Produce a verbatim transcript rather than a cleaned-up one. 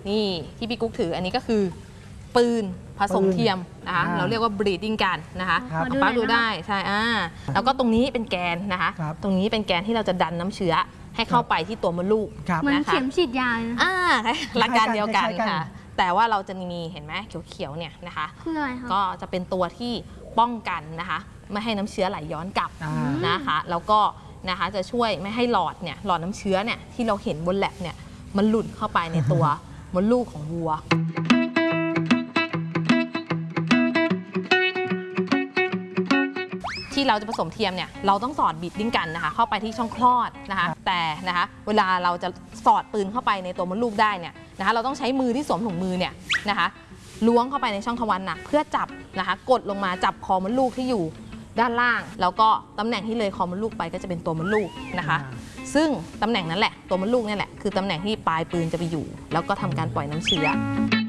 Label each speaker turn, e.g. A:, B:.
A: นี่ที่พี่กุ๊กถืออันนี้ก็คือปืนผสมเทียมนะคะเราเรียกว่า breeding กันนะคะป้าดูได้ใช่อ่าแล้วก็ตรงนี้เป็นแกนนะคะตรงนี้เป็นแกนที่เราจะดันน้ำเชื้อให้เข้าไปที่ตัวมดลูก
B: เหมือนเข็มฉีดยา
A: อ่าหลักการเดียวกันค่ะแต่ว่าเราจะมีเห็นไหมเขียวๆเนี่ยนะคะ
B: คืออะไรคะ
A: ก็จะเป็นตัวที่ป้องกันนะคะไม่ให้น้ำเชื้อไหลย้อนกลับนะคะแล้วก็นะคะจะช่วยไม่ให้หลอดเนี่ยหลอดน้ำเชื้อเนี่ยที่เราเห็นบนแลบเนี่ยมันหลุดเข้าไปในตัวมดลูกของวัวที่เราจะผสมเทียมเนี่ยเราต้องสอดบีดดิ้งกันนะคะเข้าไปที่ช่องคลอดนะคะแต่นะคะเวลาเราจะสอดปืนเข้าไปในตัวมดลูกได้เนี่ยนะคะเราต้องใช้มือที่สวมถุงมือเนี่ยนะคะล้วงเข้าไปในช่องทวารหนักเพื่อจับนะคะกดลงมาจับคอมดลูกที่อยู่ด้านล่างแล้วก็ตำแหน่งที่เลยคอมดลูกไปก็จะเป็นตัวมดลูกนะคะซึ่งตำแหน่งนั้นแหละตัวมดลูกนี่แหละคือตำแหน่งที่ปลายปืนจะไปอยู่แล้วก็ทำการปล่อยน้ำเชื้อ